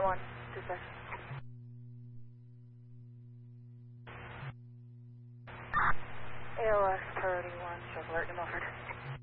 Unit 1, dispatch. ALS priority 1, show alert to Milford.